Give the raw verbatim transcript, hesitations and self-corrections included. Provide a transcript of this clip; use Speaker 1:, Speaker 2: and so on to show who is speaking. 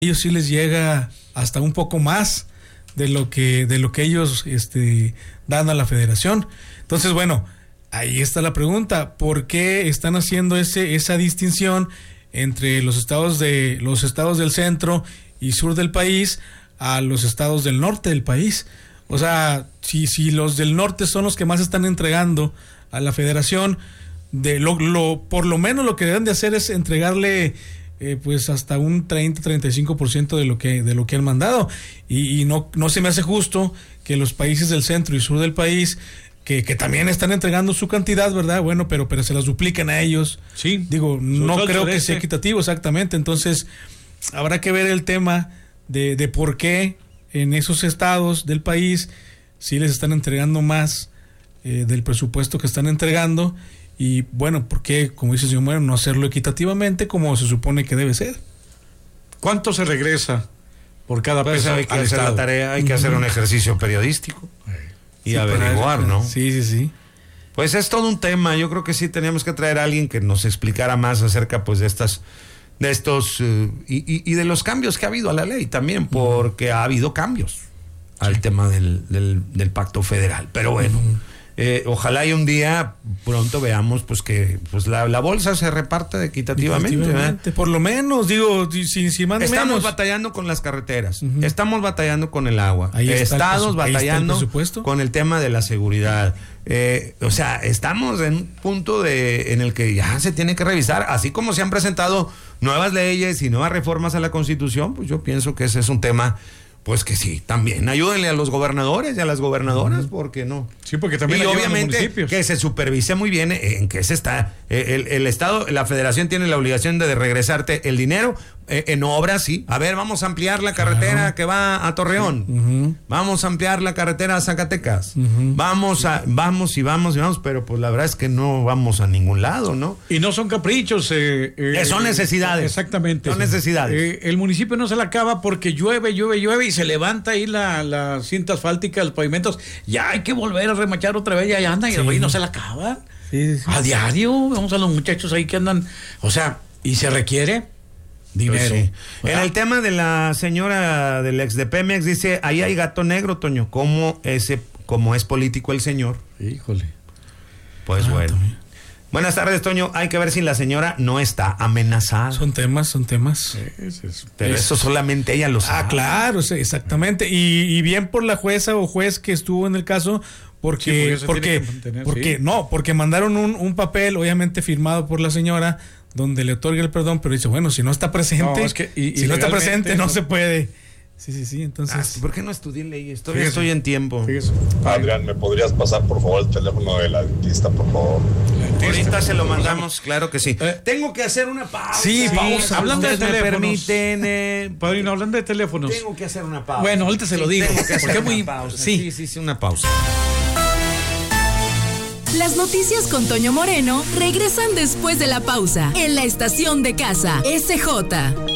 Speaker 1: ellos sí les llega hasta un poco más de lo que de lo que ellos este dan a la federación. Entonces, bueno, ahí está la pregunta, ¿por qué están haciendo ese esa distinción entre los estados de los estados del centro y sur del país a los estados del norte del país? O sea, si si los del norte son los que más están entregando a la federación, de lo, lo por lo menos lo que deben de hacer es entregarle Eh, pues hasta un treinta a treinta y cinco por ciento de lo que de lo que han mandado, y, y no no se me hace justo que los países del centro y sur del país que, que también están entregando su cantidad, ¿verdad? Bueno, pero pero se las duplican a ellos.
Speaker 2: Sí.
Speaker 1: Digo, no creo que sea equitativo, exactamente. Entonces, habrá que ver el tema de, de por qué en esos estados del país sí les están entregando más eh, del presupuesto que están entregando. Y bueno, ¿por qué, como dice el señor Moreno, no hacerlo equitativamente como se supone que debe ser?
Speaker 2: ¿Cuánto se regresa por cada
Speaker 3: pues
Speaker 2: peso
Speaker 3: hay que
Speaker 2: al
Speaker 3: hacer
Speaker 2: Estado?
Speaker 3: La tarea, hay que hacer un ejercicio periodístico y
Speaker 1: sí,
Speaker 3: averiguar, ¿no?
Speaker 1: Sí, sí, sí.
Speaker 3: Pues es todo un tema. Yo creo que sí teníamos que traer a alguien que nos explicara más acerca, pues, de estas, de estos uh, y, y, y de los cambios que ha habido a la ley también, porque uh-huh. ha habido cambios al sí. tema del, del, del pacto federal. Pero bueno. Uh-huh. Eh, ojalá y un día pronto veamos pues que pues la, la bolsa se reparte equitativamente, equitativamente
Speaker 1: por lo menos, digo, si, si más
Speaker 3: estamos
Speaker 1: menos.
Speaker 3: batallando con las carreteras, uh-huh. estamos batallando con el agua,
Speaker 1: ahí
Speaker 3: estamos
Speaker 1: el,
Speaker 3: batallando
Speaker 1: el
Speaker 3: con el tema de la seguridad, eh, o sea, estamos en un punto de en el que ya se tiene que revisar, así como se han presentado nuevas leyes y nuevas reformas a la Constitución, pues yo pienso que ese es un tema. Pues que sí, también ayúdenle a los gobernadores y a las gobernadoras, ¿por qué no?
Speaker 2: Sí, porque también
Speaker 3: y obviamente que se supervise muy bien en qué se está, el, el Estado, la Federación tiene la obligación de regresarte el dinero eh, en obras, sí. A ver, vamos a ampliar la carretera claro. que va a Torreón, uh-huh. vamos a ampliar la carretera a Zacatecas, uh-huh. vamos a, vamos y vamos y vamos, pero pues la verdad es que no vamos a ningún lado, ¿no?
Speaker 2: Y no son caprichos, eh,
Speaker 3: eh, son necesidades.
Speaker 2: Exactamente.
Speaker 3: Son necesidades.
Speaker 2: Eh, el municipio no se la acaba porque llueve, llueve, llueve y se levanta ahí la, la cinta asfáltica, los pavimentos, ya hay que volver a remachar otra vez, ya anda, y sí. el güey no se la acaba.
Speaker 1: Sí, sí.
Speaker 2: A diario, vamos a los muchachos ahí que andan, o sea, y se requiere dinero.
Speaker 3: Pues sí. En el tema de la señora del ex de Pemex, dice, ahí hay gato negro, Toño, ¿cómo, ese, cómo es político el señor?
Speaker 2: Híjole.
Speaker 3: Pues ah, bueno. También. Buenas tardes, Toño. Hay que ver si la señora no está amenazada.
Speaker 1: Son temas, son temas.
Speaker 3: Es, es, Pero es, eso solamente ella lo sabe.
Speaker 1: Ah, claro, exactamente. Y, y bien por la jueza o juez que estuvo en el caso, porque, sí, porque, porque, porque sí. no, porque mandaron un, un papel, obviamente firmado por la señora, donde le otorga el perdón, pero dice, bueno, si no está presente, no, es que, y, si no está presente, no, no se puede. Sí, sí, sí, entonces.
Speaker 3: Ah, ¿por qué no estudié leyes? Todavía estoy en tiempo.
Speaker 4: Fíjese. Adrián, ¿me podrías pasar por favor el teléfono de la dentista, por favor?
Speaker 3: Ahorita se lo mandamos, claro que sí. Eh, Tengo que hacer una pausa.
Speaker 1: Sí, pausa.
Speaker 2: Hablando de teléfonos.
Speaker 3: Me permiten, eh,
Speaker 2: Padrino, hablando de teléfonos.
Speaker 3: Tengo que hacer una pausa.
Speaker 2: Bueno, ahorita se lo digo.
Speaker 3: Tengo que hacer una
Speaker 2: muy...
Speaker 3: pausa.
Speaker 2: Sí.
Speaker 3: sí, sí, sí, una pausa.
Speaker 5: Las noticias con Toño Moreno regresan después de la pausa en la estación de casa S J.